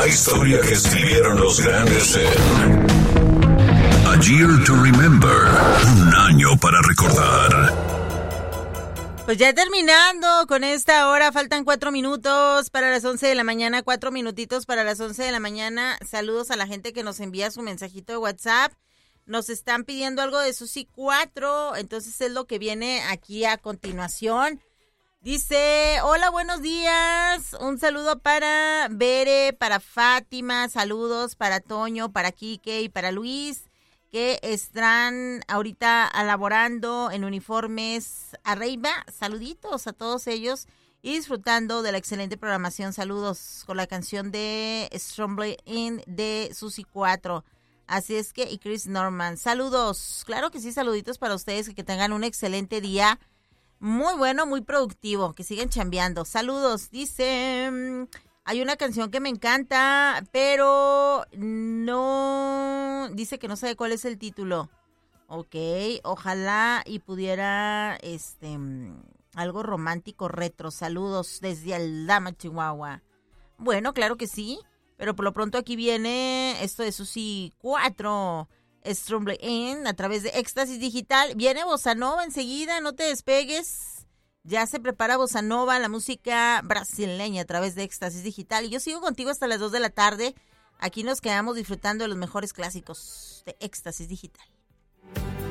La historia que escribieron los grandes en A Year to Remember, un año para recordar. Pues ya terminando con esta hora, faltan 4 minutos para las 11 de la mañana, 4 minutitos para las 11 de la mañana. Saludos a la gente que nos envía su mensajito de WhatsApp. Nos están pidiendo algo de Susi 4, entonces es lo que viene aquí a continuación. Dice, hola, buenos días, un saludo para Bere, para Fátima, saludos para Toño, para Quique y para Luis, que están ahorita laborando en uniformes Arreiba. Saluditos a todos ellos y disfrutando de la excelente programación. Saludos con la canción de Strombly In de Susi 4. Así es que, y Chris Norman, saludos. Claro que sí, saluditos para ustedes, que tengan un excelente día. Muy bueno, muy productivo, que sigan chambeando. Saludos, dice, hay una canción que me encanta, pero no, dice que no sabe cuál es el título. Ok, ojalá y pudiera, algo romántico retro. Saludos desde Aldama, Chihuahua. Bueno, claro que sí, pero por lo pronto aquí viene esto de Susi 4. Strombly In a través de Éxtasis Digital. Viene Bossa Nova enseguida, no te despegues. Ya se prepara Bossa Nova, la música brasileña a través de Éxtasis Digital. Y yo sigo contigo hasta las 2 de la tarde. Aquí nos quedamos disfrutando de los mejores clásicos de Éxtasis Digital.